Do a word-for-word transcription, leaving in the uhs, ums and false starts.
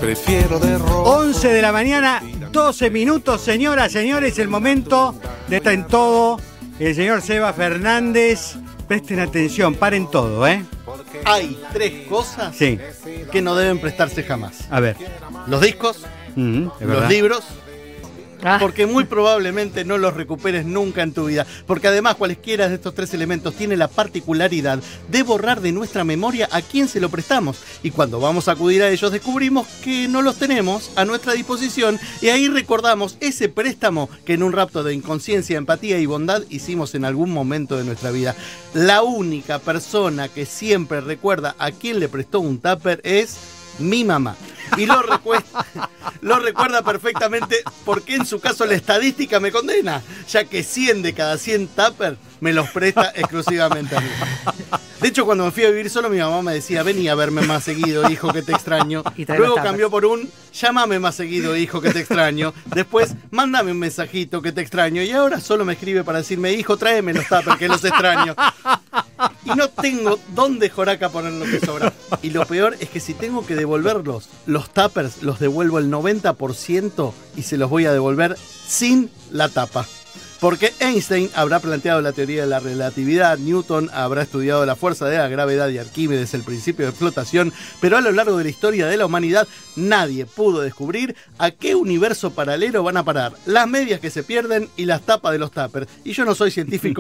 prefiero de rojo. once de la mañana, doce minutos, señoras, señores, el momento de estar en todo. El señor Seba Fernández, presten atención, paren todo, ¿eh? Hay tres cosas Sí. que no deben prestarse jamás. A ver. Los discos, Mm, es verdad. los libros, Ah. porque muy probablemente no los recuperes nunca en tu vida. Porque además cualesquiera de estos tres elementos tiene la particularidad de borrar de nuestra memoria a quién se lo prestamos. Y cuando vamos a acudir a ellos descubrimos que no los tenemos a nuestra disposición y ahí recordamos ese préstamo que en un rapto de inconsciencia, empatía y bondad hicimos en algún momento de nuestra vida. La única persona que siempre recuerda a quién le prestó un tupper es mi mamá. Y lo, recuesta, lo recuerda perfectamente porque en su caso la estadística me condena, ya que cien de cada cien tupper me los presta exclusivamente a mí. De hecho, cuando me fui a vivir solo, mi mamá me decía, vení a verme más seguido, hijo, que te extraño. Y trae Luego los cambió por un, llámame más seguido, hijo, que te extraño. Después, mándame un mensajito, que te extraño. Y ahora solo me escribe para decirme, hijo, tráeme los tuppers, que los extraño. Y no tengo dónde joraca poner lo que sobra. Y lo peor es que si tengo que devolverlos, los tuppers los devuelvo el noventa por ciento y se los voy a devolver sin la tapa. Porque Einstein habrá planteado la teoría de la relatividad, Newton habrá estudiado la fuerza de la gravedad y Arquímedes el principio de flotación, pero a lo largo de la historia de la humanidad nadie pudo descubrir a qué universo paralelo van a parar las medias que se pierden y las tapas de los tuppers. Y yo no soy científico.